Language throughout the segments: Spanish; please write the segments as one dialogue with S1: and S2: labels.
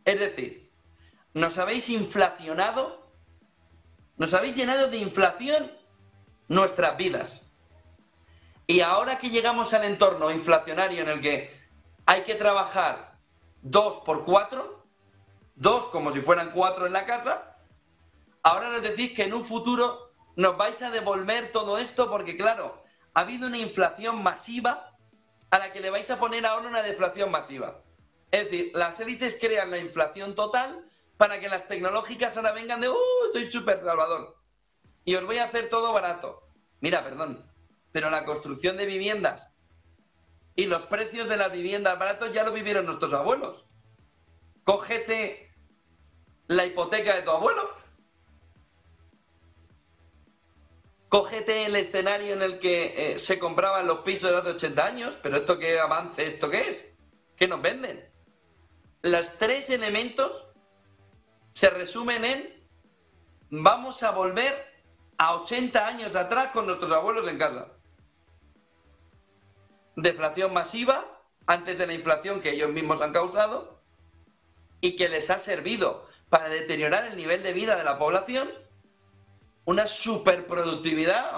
S1: Es decir, nos habéis inflacionado, nos habéis llenado de inflación nuestras vidas. Y ahora que llegamos al entorno inflacionario en el que hay que trabajar 2 por 4, 2 como si fueran 4 en la casa, ahora nos decís que en un futuro nos vais a devolver todo esto porque, claro, ha habido una inflación masiva a la que le vais a poner ahora una deflación masiva. Es decir, las élites crean la inflación total para que las tecnológicas ahora vengan de soy súper salvador y os voy a hacer todo barato. Mira, perdón, pero la construcción de viviendas y los precios de las viviendas baratos ya lo vivieron nuestros abuelos. Cógete la hipoteca de tu abuelo. Cógete el escenario en el que se compraban los pisos de hace 80 años. Pero esto qué avance, ¿esto qué es? ¿Qué nos venden? Los 3 elementos se resumen en vamos a volver a 80 años atrás con nuestros abuelos en casa. Deflación masiva antes de la inflación que ellos mismos han causado y que les ha servido para deteriorar el nivel de vida de la población. Una superproductividad,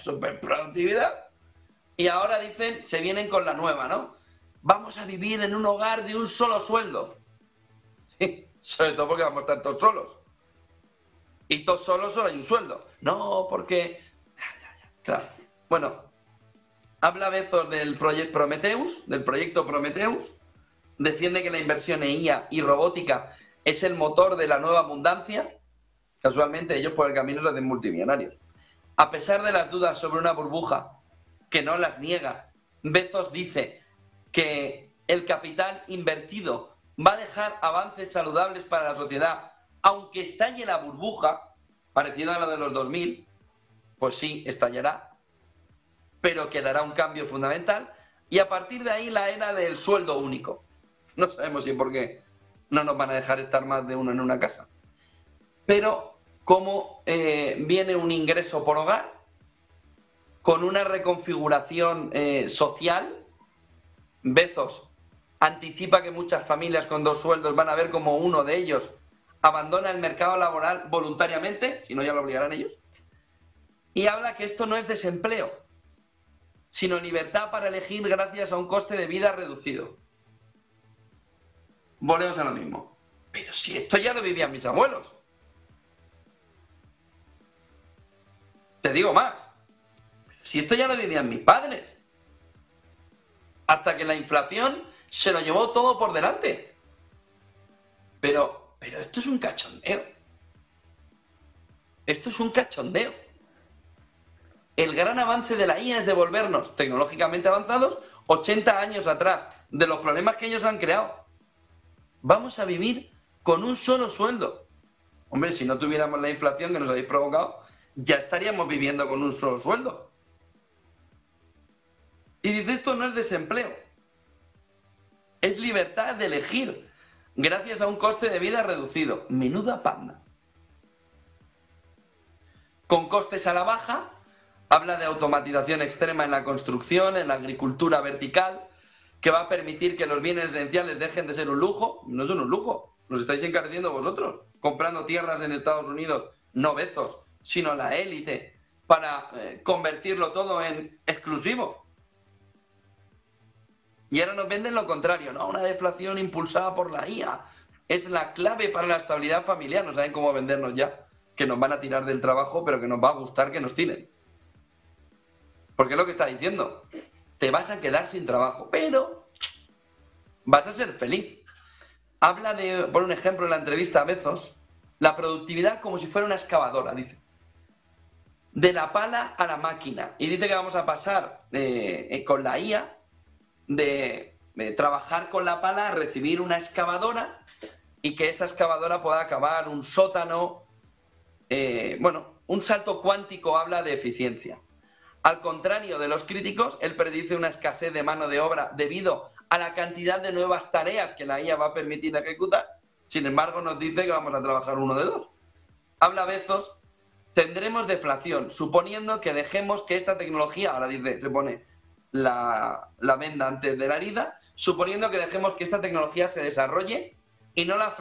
S1: y ahora dicen, se vienen con la nueva, ¿no? Vamos a vivir en un hogar de un solo sueldo. Sí, sobre todo porque vamos a estar todos solos. Y todos solos solo hay un sueldo. No, porque... Claro. Bueno, habla Bezos del proyecto Prometheus, defiende que la inversión en IA y robótica es el motor de la nueva abundancia. Casualmente ellos por el camino se hacen multimillonarios. A pesar de las dudas sobre una burbuja, que no las niega, Bezos dice que el capital invertido va a dejar avances saludables para la sociedad, aunque estalle la burbuja, parecida a la de los 2000, pues sí, estallará, pero quedará un cambio fundamental, y a partir de ahí la era del sueldo único. No sabemos si por qué no nos van a dejar estar más de uno en una casa. Pero como viene un ingreso por hogar, con una reconfiguración social, Bezos anticipa que muchas familias con 2 sueldos van a ver como uno de ellos abandona el mercado laboral voluntariamente, si no ya lo obligarán ellos, y habla que esto no es desempleo, sino libertad para elegir gracias a un coste de vida reducido. Volvemos a lo mismo. Pero si esto ya lo vivían mis abuelos. Te digo más. Si esto ya lo vivían mis padres. Hasta que la inflación se lo llevó todo por delante. Pero esto es un cachondeo. Esto es un cachondeo. El gran avance de la IA es devolvernos, tecnológicamente avanzados, 80 años atrás, de los problemas que ellos han creado. Vamos a vivir con un solo sueldo. Hombre, si no tuviéramos la inflación que nos habéis provocado, ya estaríamos viviendo con un solo sueldo. Y dice, esto no es desempleo. Es libertad de elegir, gracias a un coste de vida reducido. Menuda panda. Con costes a la baja, habla de automatización extrema en la construcción, en la agricultura vertical, que va a permitir que los bienes esenciales dejen de ser un lujo. No son un lujo, los estáis encareciendo vosotros, comprando tierras en Estados Unidos, no Bezos, sino la élite, para convertirlo todo en exclusivo. Y ahora nos venden lo contrario, ¿no? Una deflación impulsada por la IA. Es la clave para la estabilidad familiar. No saben cómo vendernos ya. Que nos van a tirar del trabajo, pero que nos va a gustar que nos tiren. Porque es lo que está diciendo. Te vas a quedar sin trabajo, pero vas a ser feliz. Habla de, por un ejemplo, en la entrevista a Bezos, la productividad como si fuera una excavadora, dice. De la pala a la máquina. Y dice que vamos a pasar con la IA de trabajar con la pala a recibir una excavadora y que esa excavadora pueda acabar un sótano. Un salto cuántico habla de eficiencia. Al contrario de los críticos, él predice una escasez de mano de obra debido a la cantidad de nuevas tareas que la IA va a permitir ejecutar. Sin embargo, nos dice que vamos a trabajar 1 de 2. Habla Bezos, tendremos deflación, suponiendo que dejemos que esta tecnología, ahora dice, se pone la venda antes de la herida, suponiendo que dejemos que esta tecnología se desarrolle y no la